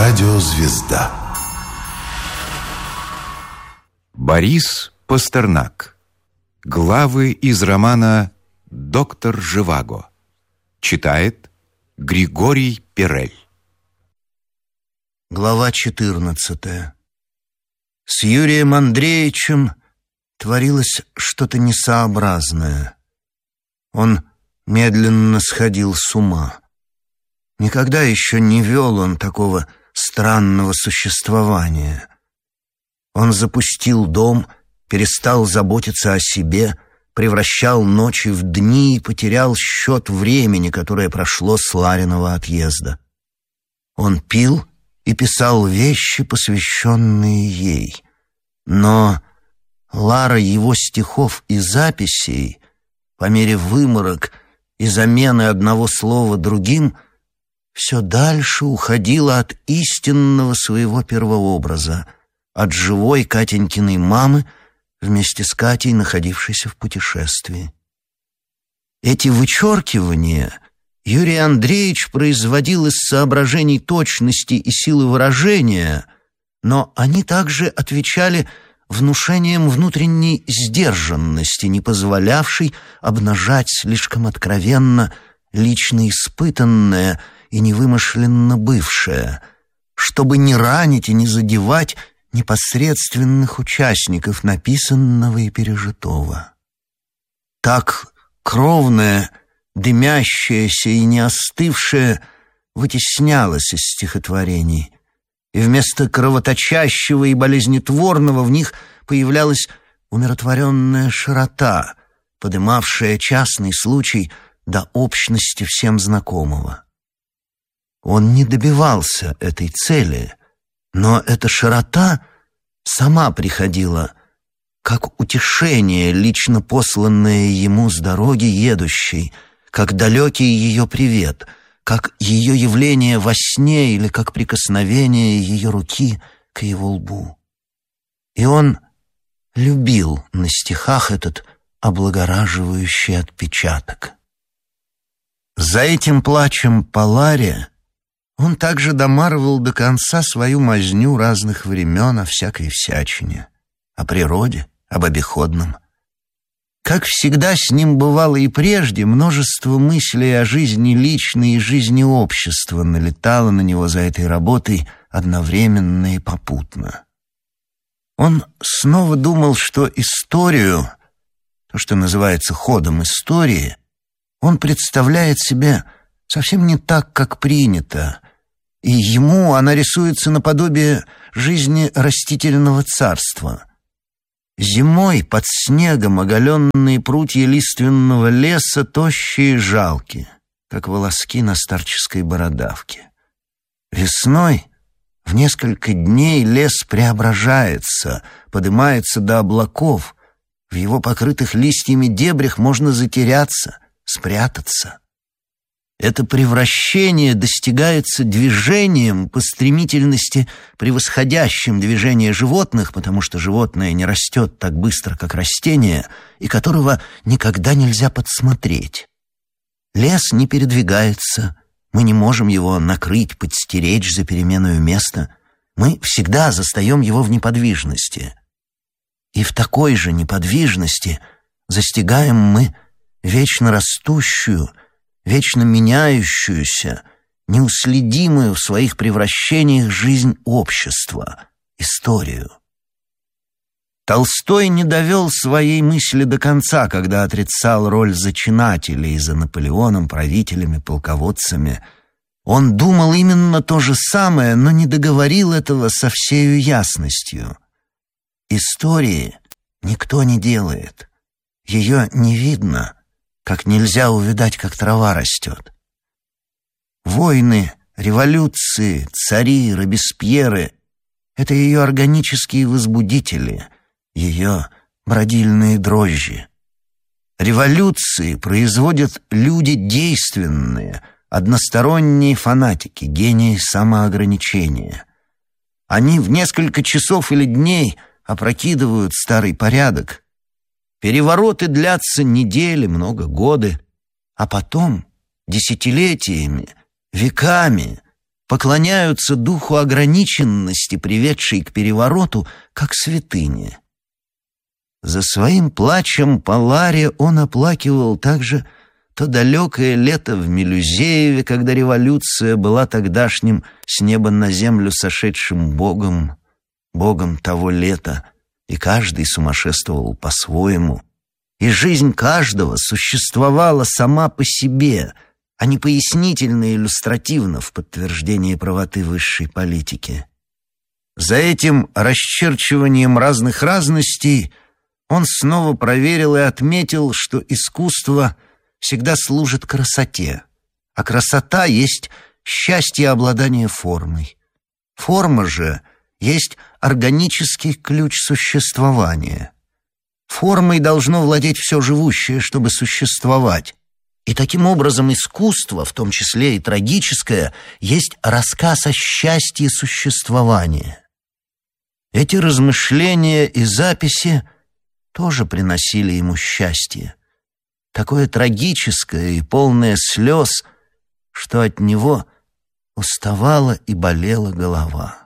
Радиозвезда. Борис Пастернак. Главы из романа «Доктор Живаго». Читает Григорий Перель. Глава 14. С Юрием Андреевичем творилось что-то несообразное. Он медленно сходил с ума. Никогда еще не вел он такого странного существования. Он запустил дом, перестал заботиться о себе, превращал ночи в дни и потерял счет времени, которое прошло с Лариного отъезда. Он пил и писал вещи, посвященные ей. Но Лара его стихов и записей, по мере выморок и замены одного слова другим, все дальше уходила от истинного своего первообраза, от живой Катенькиной мамы, вместе с Катей, находившейся в путешествии. Эти вычеркивания Юрий Андреевич производил из соображений точности и силы выражения, но они также отвечали внушением внутренней сдержанности, не позволявшей обнажать слишком откровенно лично испытанное и невымышленно бывшее, чтобы не ранить и не задевать непосредственных участников написанного и пережитого. Так кровное, дымящееся и не остывшее вытеснялось из стихотворений, и вместо кровоточащего и болезнетворного в них появлялась умиротворенная широта, подымавшая частный случай до общности всем знакомого. Он не добивался этой цели, но эта широта сама приходила, как утешение, лично посланное ему с дороги едущей, как далекий ее привет, как ее явление во сне или как прикосновение ее руки к его лбу. И он любил на стихах этот облагораживающий отпечаток. За этим плачем по Ларе он также домарывал до конца свою мазню разных времен о всякой всячине, о природе, об обиходном. Как всегда с ним бывало и прежде, множество мыслей о жизни личной и жизни общества налетало на него за этой работой одновременно и попутно. Он снова думал, что историю, то, что называется ходом истории, он представляет себе совсем не так, как принято, и ему она рисуется наподобие жизни растительного царства. Зимой под снегом оголенные прутья лиственного леса тощие и жалкие, как волоски на старческой бородавке. Весной в несколько дней лес преображается, поднимается до облаков. В его покрытых листьями дебрях можно затеряться, спрятаться. Это превращение достигается движением по стремительности, превосходящим движение животных, потому что животное не растет так быстро, как растение, и которого никогда нельзя подсмотреть. Лес не передвигается, мы не можем его накрыть, подстеречь за переменою места. Мы всегда застаем его в неподвижности. И в такой же неподвижности застигаем мы вечно растущую, вечно меняющуюся, неуследимую в своих превращениях жизнь общества, историю. Толстой не довел своей мысли до конца, когда отрицал роль зачинателей за Наполеоном, правителями, полководцами. Он думал именно то же самое, но не договорил этого со всею ясностью. Истории никто не делает. Ее не видно, как нельзя увидать, как трава растет. Войны, революции, цари, Робеспьеры — это ее органические возбудители, ее бродильные дрожжи. Революции производят люди действенные, односторонние фанатики, гении самоограничения. Они в несколько часов или дней опрокидывают старый порядок. Перевороты длятся недели, годы, а потом десятилетиями, веками поклоняются духу ограниченности, приведшей к перевороту, как святыне. За своим плачем по Ларе он оплакивал также то далекое лето в Мелюзееве, когда революция была тогдашним с неба на землю сошедшим богом того лета, и каждый сумасшествовал по-своему, и жизнь каждого существовала сама по себе, а не пояснительно и иллюстративно в подтверждении правоты высшей политики. За этим расчерчиванием разных разностей он снова проверил и отметил, что искусство всегда служит красоте, а красота есть счастье обладания формой. Форма же есть органический ключ существования. Формой должно владеть все живущее, чтобы существовать. И таким образом искусство, в том числе и трагическое, есть рассказ о счастье существования. Эти размышления и записи тоже приносили ему счастье. Такое трагическое и полное слез, что от него уставала и болела голова.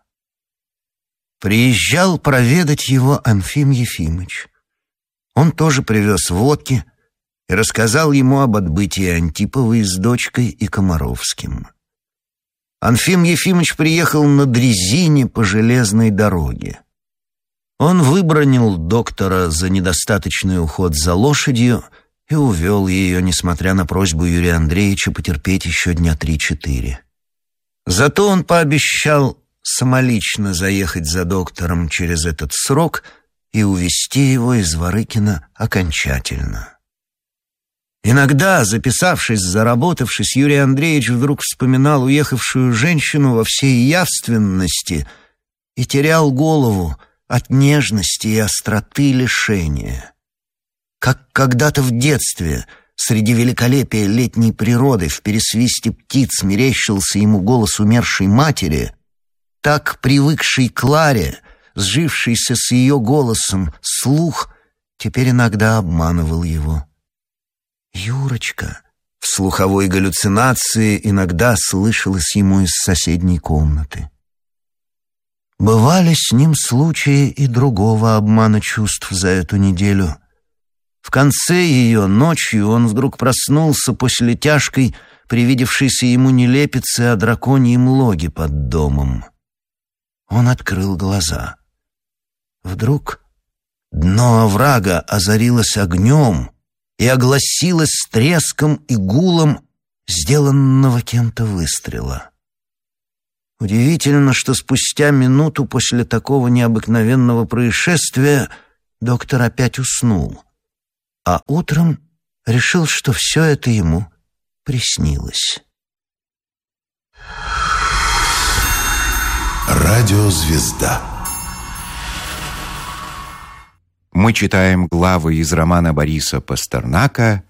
Приезжал проведать его Анфим Ефимыч. Он тоже привез водки и рассказал ему об отбытии Антиповой с дочкой и Комаровским. Анфим Ефимыч приехал на дрезине по железной дороге. Он выбранил доктора за недостаточный уход за лошадью и увел ее, несмотря на просьбу Юрия Андреевича потерпеть еще дня 3-4. Зато он пообещал самолично заехать за доктором через этот срок и увезти его из Ворыкина окончательно. Иногда, записавшись, заработавшись, Юрий Андреевич вдруг вспоминал уехавшую женщину во всей явственности и терял голову от нежности и остроты лишения. Как когда-то в детстве среди великолепия летней природы в пересвисте птиц мерещился ему голос умершей матери, так привыкший к Ларе, сжившийся с ее голосом слух, теперь иногда обманывал его. «Юрочка!» в слуховой галлюцинации иногда слышалось ему из соседней комнаты. Бывали с ним случаи и другого обмана чувств за эту неделю. В конце ее, ночью, он вдруг проснулся после тяжкой, привидевшейся ему нелепицы о драконьем логе под домом. Он открыл глаза. Вдруг дно оврага озарилось огнем и огласилось с треском и гулом сделанного кем-то выстрела. Удивительно, что спустя минуту после такого необыкновенного происшествия доктор опять уснул, а утром решил, что все это ему приснилось. Радиозвезда. Мы читаем главы из романа Бориса Пастернака